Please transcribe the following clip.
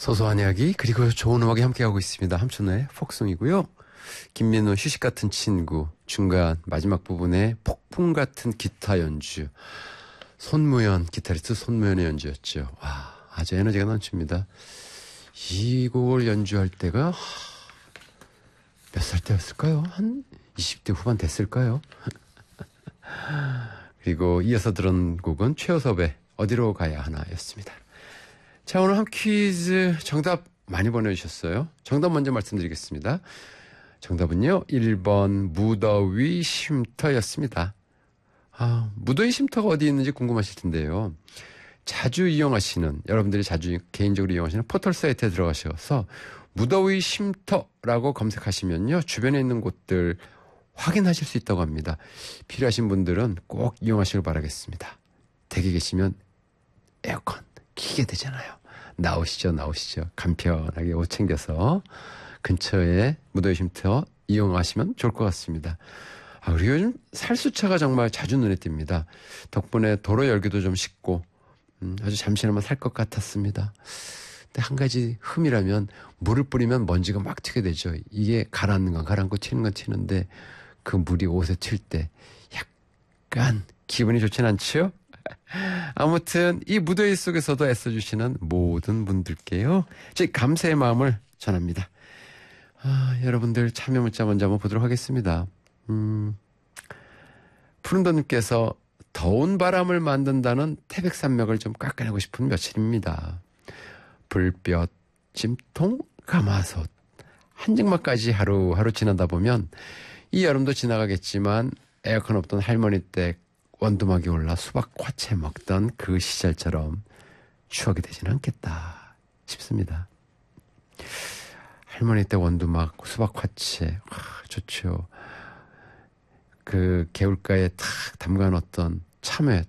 소소한 이야기 그리고 좋은 음악이 함께하고 있습니다. 함춘의 폭송이고요. 김민우 휴식 같은 친구 중간 마지막 부분에 폭풍 같은 기타 연주 손무연 기타리스트 손무연의 연주였죠. 와 아주 에너지가 넘칩니다. 이 곡을 연주할 때가 몇 살 때였을까요? 한 20대 후반 됐을까요? 그리고 이어서 들은 곡은 최호섭의 어디로 가야 하나였습니다. 자, 오늘 한 퀴즈 정답 많이 보내주셨어요. 정답 먼저 말씀드리겠습니다. 정답은요, 1번 무더위 쉼터였습니다. 무더위 쉼터가 어디 있는지 궁금하실 텐데요. 자주 이용하시는, 여러분들이 자주 개인적으로 이용하시는 포털 사이트에 들어가셔서 무더위 쉼터라고 검색하시면요, 주변에 있는 곳들 확인하실 수 있다고 합니다. 필요하신 분들은 꼭 이용하시길 바라겠습니다. 댁에 계시면 에어컨 키게 되잖아요. 나오시죠. 간편하게 옷 챙겨서 근처에 무더위 쉼터 이용하시면 좋을 것 같습니다. 그리고 요즘 살수차가 정말 자주 눈에 띕니다. 덕분에 도로 열기도 좀 식고 아주 잠시나마 살 것 같았습니다. 근데 한 가지 흠이라면 물을 뿌리면 먼지가 막 튀게 되죠. 이게 가라앉는 건 가라앉고 튀는 건 튀는데 그 물이 옷에 튈 때 약간 기분이 좋진 않죠? 아무튼 이 무더위 속에서도 애써주시는 모든 분들께요, 제 감사의 마음을 전합니다. 여러분들 참여 문자 먼저 한번 보도록 하겠습니다. 푸른도님께서 더운 바람을 만든다는 태백산맥을 좀 깎아내고 싶은 며칠입니다. 불볕, 찜통, 가마솥, 한증막까지 하루하루 지나다 보면 이 여름도 지나가겠지만 에어컨 없던 할머니 댁 원두막이 올라 수박 화채 먹던 그 시절처럼 추억이 되지는 않겠다 싶습니다. 할머니 댁 원두막, 수박 화채, 좋죠. 그 개울가에 탁 담가놓던 참외